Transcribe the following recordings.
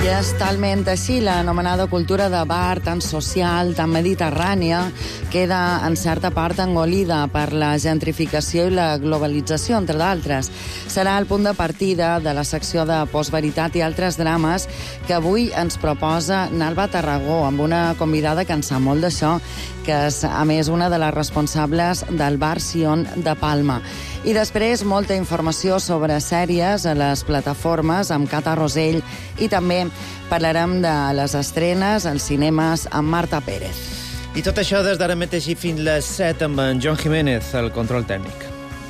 I és talment així, l'anomenada cultura de bar, tan social, tan mediterrània, queda en certa part engolida per la gentrificació i la globalització, entre d'altres. Serà el punt de partida de la secció de Postveritat i altres drames que avui ens proposa Nalba Tarragó, amb una convidada que en sap molt d'això, que és, a més, una de les responsables del Bar Sion de Palma. I després, molta informació sobre sèries a les plataformes amb Cata Rosell i també parlarem de les estrenes als cinemes amb Marta Pérez. I tot això des d'ara mateix i fins les 7 amb en Joan Jiménez, el control tècnic.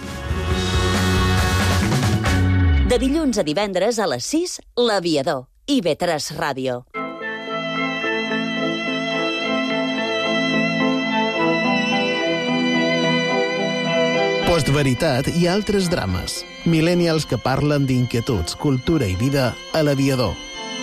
De dilluns a divendres a les 6, L'Aviador, IB3 Ràdio. Postveritat i altres drames. Millennials que parlen d'inquietuds, cultura i vida a l'Aviador.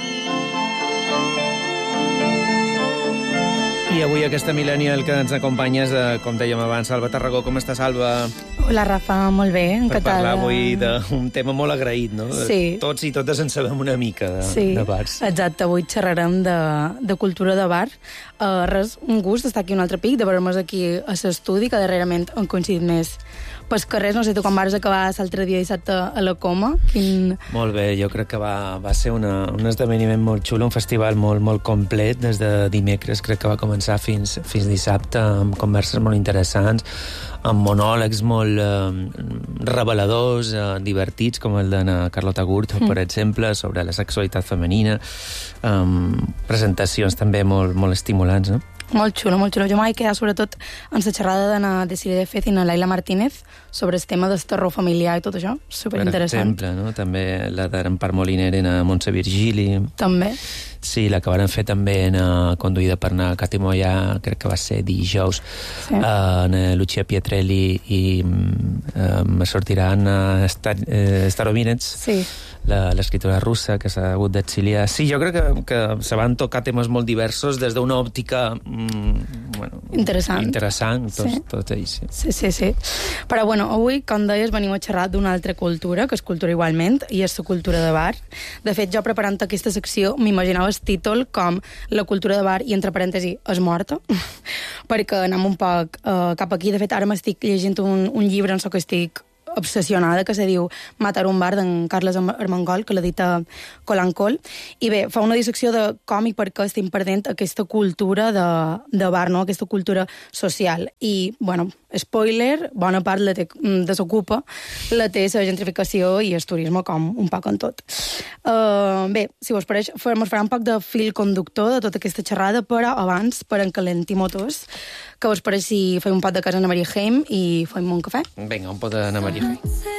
I avui aquesta millennial que ens acompanya és, com dèiem abans, Salva Tarragó. Com està, Salva? Hola, Rafa, molt bé, encantada. Per parlar avui d'un tema molt agraït, no? Sí. Tots i totes en sabem una mica de bars. Sí, exacte. Avui xerrarem de cultura de bar. Res, un gust estar aquí un altre pic, de veure-nos aquí a l'estudi, que darrerament han coincidit més pels carrers. No sé tu quan vas acabar l'altre dia dissabte a la Coma. Molt bé, jo crec que va ser un esdeveniment molt xulo, un festival molt complet, des de dimecres crec que va començar fins dissabte, amb converses molt interessants, amb monòlegs molt reveladors, divertits, com el de Carlota Gurt, per exemple, sobre la sexualitat femenina, presentacions també molt estimulants, no? Molt xulo, molt xulo. Jo m'he quedat sobretot en la xerrada de Desiree de Fez i na Laila Martínez sobre el tema del terror familiar i tot això. Superinteressant. Per exemple, no? També la d'Empar Moliner en Montse Virgili. També. Sí, la que van fer també conduïda per Cati Moya, crec que va ser dijous, sí. Lucia Pietrelli i me sortiran Starominets, sí. L'escriptora russa que s'ha hagut d'exiliar. Sí, jo crec que se van tocar temes molt diversos des d'una òptica interessant tots ells. Sí. Però avui, com deies, venim a xerrar d'una altra cultura, que és cultura igualment, i és la cultura de bar. De fet, jo preparant aquesta secció m'imaginava el títol com la cultura de bar i, entre parèntesi, és morta, perquè anem un poc cap aquí. De fet, ara m'estic llegint un llibre en el que estic obsessionada, que se diu Matar un bar, d'en Carles Armengol, que l'edita Colancol. I bé, fa una dissecció de com i per què estem perdent aquesta cultura de bar, no? Aquesta cultura social. I, spoiler, bona part la desocupa, la té la gentrificació i el turisme com un poc en tot. Bé, si vos pareix, ens farà un poc de fil conductor de tota aquesta xerrada, però abans, per encalentir motors, que vos pareix si fem un pot de casa a Maria Heim i fem un cafè? Vinga, un pot de Maria Heim.